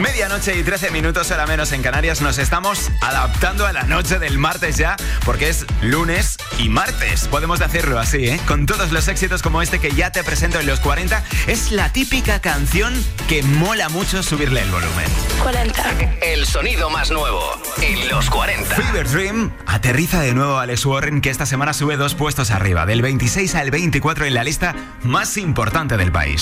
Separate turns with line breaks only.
Medianoche y 13 minutos, hora menos en Canarias. Nos estamos adaptando a la noche del martes ya, porque es lunes y martes. Podemos decirlo así, ¿eh? Con todos los éxitos como este que ya te presento en los 40. Es la típica canción que mola mucho subirle el volumen.
40.
El sonido más nuevo en los 40.
Fever Dream aterriza de nuevo a Alex Warren, que esta semana sube 2 puestos arriba, del 26 al 24 en la lista más importante del país.